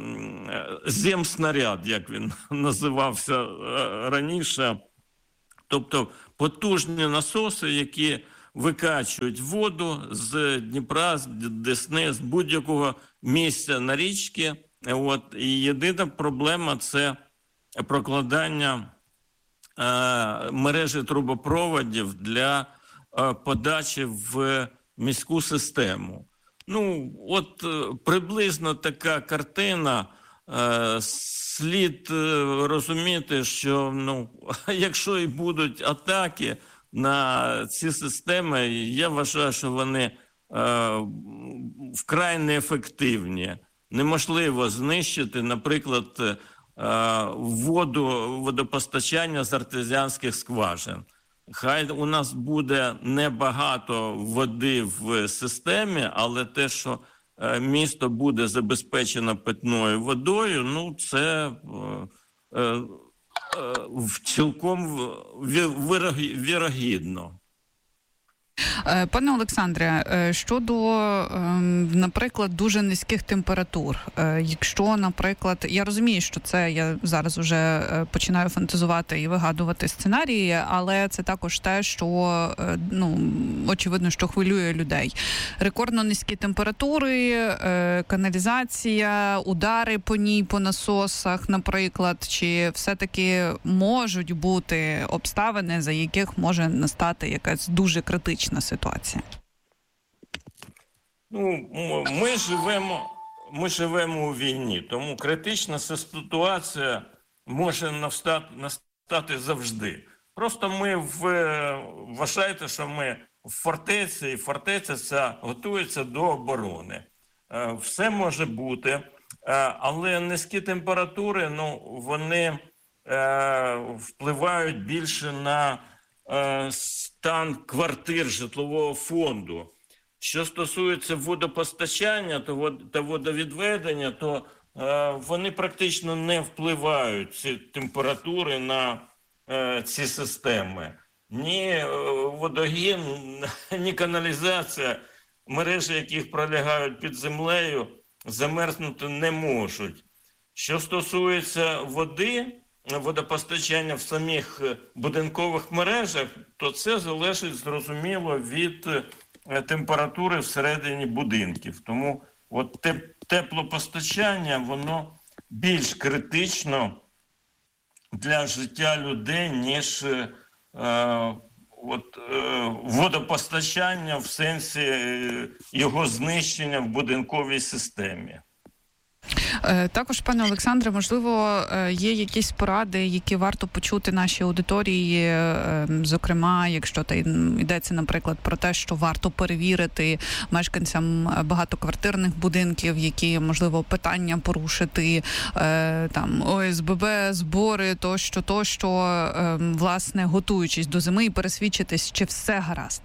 земснаряд, як він називався раніше. Тобто потужні насоси, які викачують воду з Дніпра, з Десни, з будь-якого місця на річці. От. І єдина проблема – це прокладання мережі трубопроводів для подачі в міську систему. Ну, от приблизно така картина. Слід розуміти, що ну, якщо і будуть атаки на ці системи, я вважаю, що вони вкрай неефективні. Неможливо знищити, наприклад, воду, водопостачання з артезіанських скважин. Хай у нас буде небагато води в системі, але те, що місто буде забезпечено питною водою, ну це е, е, цілком вірогідно. Пане Олександре, щодо, наприклад, дуже низьких температур, якщо, наприклад, я розумію, що це, я зараз вже починаю фантазувати і вигадувати сценарії, але це також те, що, ну, очевидно, що хвилює людей. Рекордно низькі температури, каналізація, удари по ній, по насосах, наприклад, чи все-таки можуть бути обставини, за яких може настати якась дуже критична ситуація? Ну, ми живемо, ми живемо у війні, тому критична ситуація може настати, настати завжди. Просто ми в, вважаєте, що ми в фортеці, і фортеця ця готується до оборони. Все може бути, але низькі температури, ну, вони впливають більше на стан квартир житлового фонду. Що стосується водопостачання та водовідведення, то е, вони практично не впливають, ці температури, на е, ці системи. Ні водогін, ні каналізація, мережі яких пролягають під землею, замерзнути не можуть. Що стосується води, водопостачання в самих будинкових мережах, то це залежить, зрозуміло, від температури всередині будинків. Тому от теплопостачання, воно більш критично для життя людей, ніж е, от, е, водопостачання в сенсі його знищення в будинковій системі. Також, пане Олександре, можливо, є якісь поради, які варто почути нашій аудиторії, зокрема, якщо йдеться, наприклад, про те, що варто перевірити мешканцям багатоквартирних будинків, які, можливо, питання порушити, там, О С Б Б, збори, тощо, тощо, власне, готуючись до зими і пересвідчитись, чи все гаразд?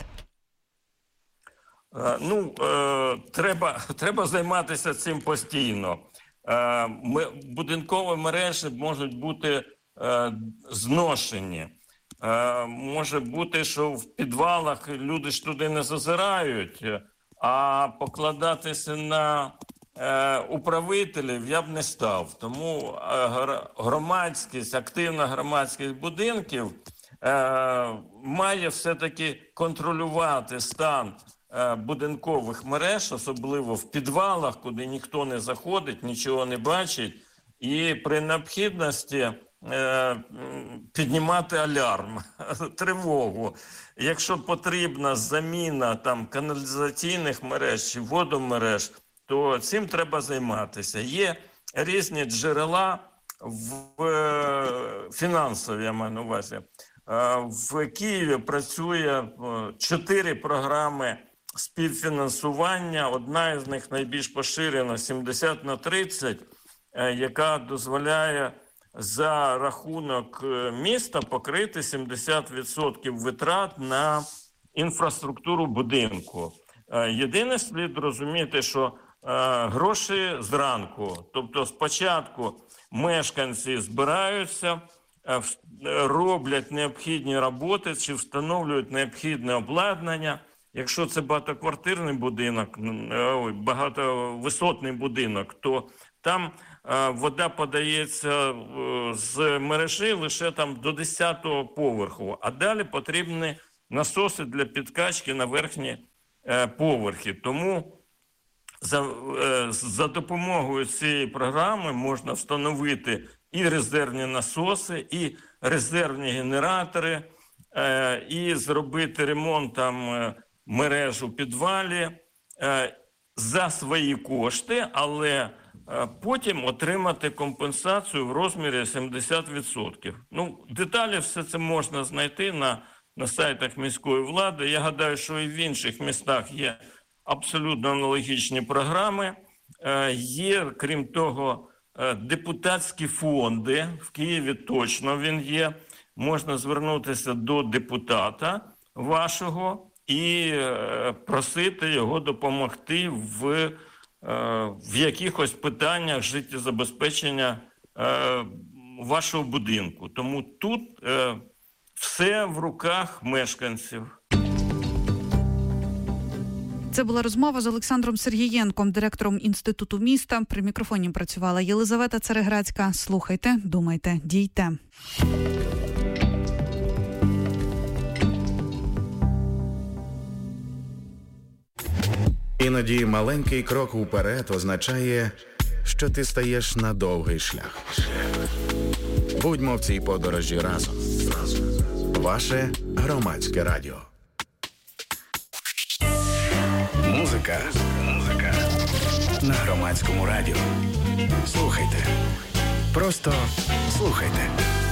Ну, е, треба, треба займатися цим постійно. Е, ми, будинкові мережі можуть бути е, зношені. Е, може бути, що в підвалах люди ж туди не зазирають, а покладатися на е, управителів я б не став. Тому громадськість, активна громадськість будинків е, має все-таки контролювати стан будинкових мереж, особливо в підвалах, куди ніхто не заходить, нічого не бачить, і при необхідності піднімати алярм, тривогу. Якщо потрібна заміна там каналізаційних мереж чи водомереж, то цим треба займатися. Є різні джерела в фінансові, я маю на увазі. В Києві працює чотири програми співфінансування. Одна із них найбільш поширена – сімдесят на тридцять, яка дозволяє за рахунок міста покрити сімдесят відсотків витрат на інфраструктуру будинку. Єдине, слід розуміти, що гроші зранку, тобто спочатку мешканці збираються, роблять необхідні роботи чи встановлюють необхідне обладнання. Якщо це багатоквартирний будинок, багатовисотний будинок, то там вода подається з мережі лише там до десятого поверху, а далі потрібні насоси для підкачки на верхні поверхи. Тому за, за допомогою цієї програми можна встановити і резервні насоси, і резервні генератори, і зробити ремонт там мереж у підвалі за свої кошти, але потім отримати компенсацію в розмірі сімдесят відсотків. Ну, деталі все це можна знайти на, на сайтах міської влади. Я гадаю, що і в інших містах є абсолютно аналогічні програми. Є, крім того, депутатські фонди. В Києві точно він є. Можна звернутися до депутата вашого і просити його допомогти в, в якихось питаннях життєзабезпечення вашого будинку. Тому тут все в руках мешканців. Це була розмова з Олександром Сергієнком, директором Інституту міста. При мікрофоні працювала Єлизавета Цареградська. Слухайте, думайте, дійте. Іноді маленький крок уперед означає, що ти стаєш на довгий шлях. Будьмо в цій подорожі разом. Ваше Громадське радіо. Музика. Музика. На Громадському радіо. Слухайте. Просто слухайте.